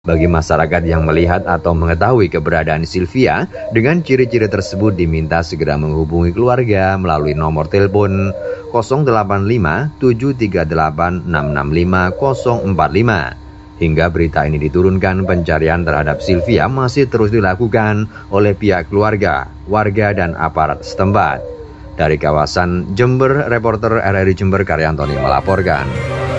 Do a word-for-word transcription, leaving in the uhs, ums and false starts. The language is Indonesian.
Bagi masyarakat yang melihat atau mengetahui keberadaan Sylvia, dengan ciri-ciri tersebut diminta segera menghubungi keluarga melalui nomor telepon nol delapan lima tujuh tiga delapan enam enam lima nol empat lima. Hingga berita ini diturunkan, pencarian terhadap Sylvia masih terus dilakukan oleh pihak keluarga, warga, dan aparat setempat. Dari kawasan Jember, reporter R R I Jember Karyantoni melaporkan.